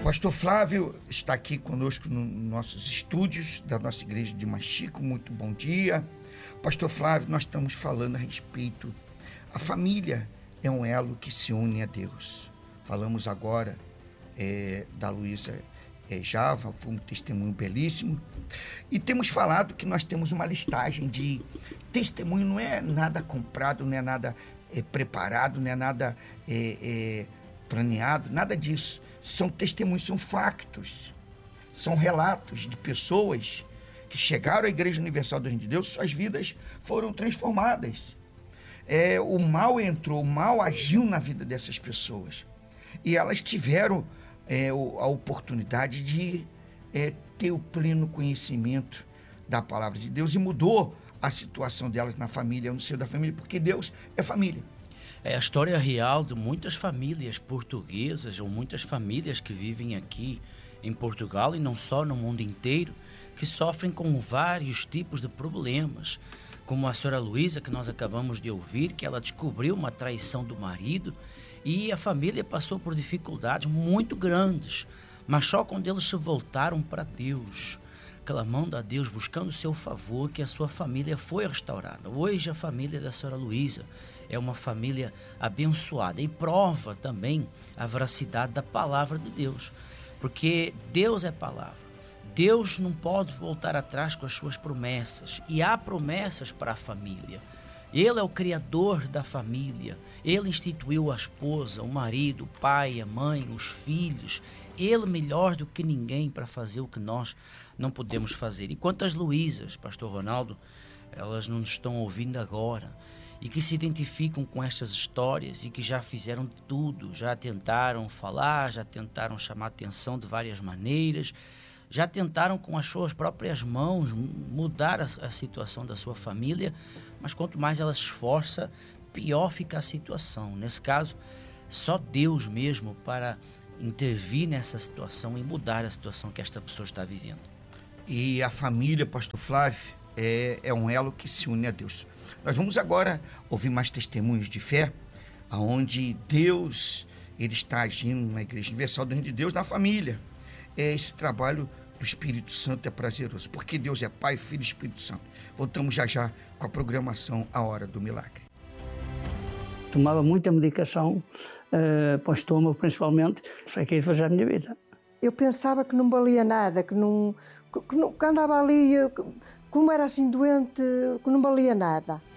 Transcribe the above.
Pastor Flávio está aqui conosco nos nossos estúdios da nossa igreja de Machico. Muito bom dia. Pastor Flávio, nós estamos falando a respeito. A família é um elo que se une a Deus. Falamos agora da Luísa Java, foi um testemunho belíssimo. E temos falado que nós temos uma listagem de testemunho, não é nada comprado, não é nada preparado, não é nada planeado, nada disso. São testemunhos, são factos, são relatos de pessoas que chegaram à Igreja Universal do Reino de Deus, suas vidas foram transformadas. O mal entrou, o mal agiu na vida dessas pessoas. E elas tiveram a oportunidade de ter o pleno conhecimento da palavra de Deus e mudou a situação delas na família, no seio da família, porque Deus é família. É a história real de muitas famílias portuguesas ou muitas famílias que vivem aqui em Portugal e não só no mundo inteiro, que sofrem com vários tipos de problemas, como a senhora Luísa, que nós acabamos de ouvir, que ela descobriu uma traição do marido e a família passou por dificuldades muito grandes, mas só quando eles se voltaram para Deus, clamando a Deus, buscando o seu favor, que a sua família foi restaurada. Hoje a família da senhora Luísa é uma família abençoada e prova também a veracidade da palavra de Deus, porque Deus é palavra. Deus não pode voltar atrás com as suas promessas e há promessas para a família. Ele é o criador da família, ele instituiu a esposa, o marido, o pai, a mãe, os filhos. Ele melhor do que ninguém para fazer o que nós não podemos fazer. E quantas Luísas, pastor Ronaldo, elas não nos estão ouvindo agora e que se identificam com estas histórias e que já fizeram tudo, já tentaram falar, já tentaram chamar atenção de várias maneiras, já tentaram com as suas próprias mãos mudar a situação da sua família, mas quanto mais ela se esforça, pior fica a situação. Nesse caso, só Deus mesmo para intervir nessa situação e mudar a situação que esta pessoa está vivendo. E a família, pastor Flávio, é um elo que se une a Deus. Nós vamos agora ouvir mais testemunhos de fé, onde Deus ele está agindo na Igreja Universal do Reino de Deus, na família. Esse trabalho do Espírito Santo é prazeroso, porque Deus é Pai, Filho e Espírito Santo. Voltamos já com a programação A Hora do Milagre. Tomava muita medicação para o estômago, principalmente. Sei que ia fazer a minha vida. Eu pensava que não valia nada, que andava ali, como era assim doente, que não valia nada.